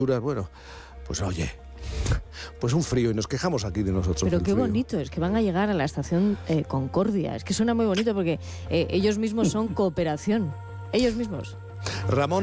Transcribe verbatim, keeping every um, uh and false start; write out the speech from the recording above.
Bueno, pues oye, pues un frío y nos quejamos aquí de nosotros. Pero qué frío. bonito, es que van a llegar a la estación eh, Concordia. Es que suena muy bonito porque eh, ellos mismos son cooperación. Ellos mismos. Ramón.